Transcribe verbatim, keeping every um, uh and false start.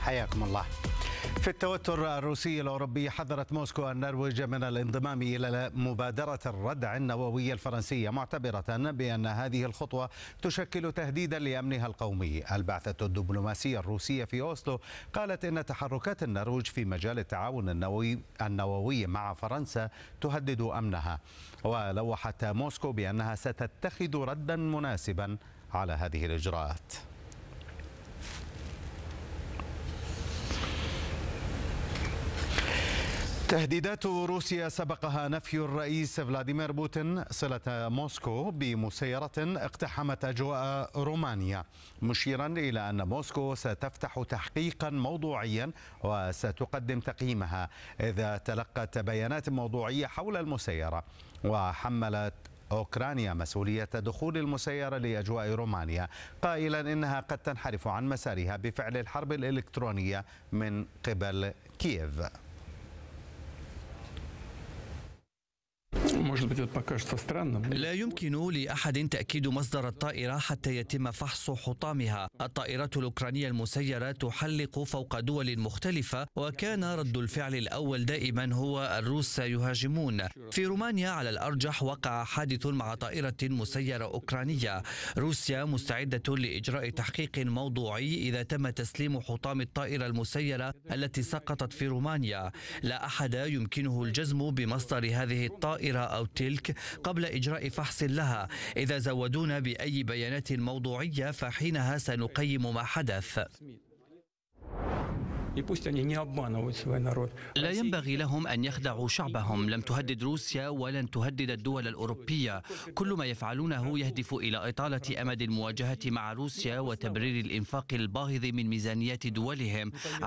حياكم الله. في التوتر الروسي الأوروبي، حذرت موسكو النرويج من الانضمام إلى مبادرة الردع النووي الفرنسية، معتبرة بأن هذه الخطوة تشكل تهديدا لأمنها القومي. البعثة الدبلوماسية الروسية في أوسلو قالت إن تحركات النرويج في مجال التعاون النووي النووي مع فرنسا تهدد أمنها، ولوحت موسكو بأنها ستتخذ ردا مناسبا على هذه الإجراءات. تهديدات روسيا سبقها نفي الرئيس فلاديمير بوتين صلة موسكو بمسيرة اقتحمت أجواء رومانيا، مشيرا إلى أن موسكو ستفتح تحقيقا موضوعيا وستقدم تقييمها إذا تلقت بيانات موضوعية حول المسيرة. وحملت أوكرانيا مسؤولية دخول المسيرة لأجواء رومانيا، قائلا إنها قد تنحرف عن مسارها بفعل الحرب الإلكترونية من قبل كييف. لا يمكن لأحد تأكيد مصدر الطائرة حتى يتم فحص حطامها. الطائرات الأوكرانية المسيرة تحلق فوق دول مختلفة، وكان رد الفعل الأول دائما هو الروس يهاجمون. في رومانيا على الأرجح وقع حادث مع طائرة مسيرة أوكرانية. روسيا مستعدة لإجراء تحقيق موضوعي إذا تم تسليم حطام الطائرة المسيرة التي سقطت في رومانيا. لا أحد يمكنه الجزم بمصدر هذه الطائرة أو تلك قبل إجراء فحص لها. إذا زودونا بأي بيانات موضوعية فحينها سنقيم ما حدث. لا ينبغي لهم أن يخدعوا شعبهم. لم تهدد روسيا ولن تهدد الدول الأوروبية. كل ما يفعلونه يهدف إلى إطالة أمد المواجهة مع روسيا وتبرير الإنفاق الباهظ من ميزانيات دولهم.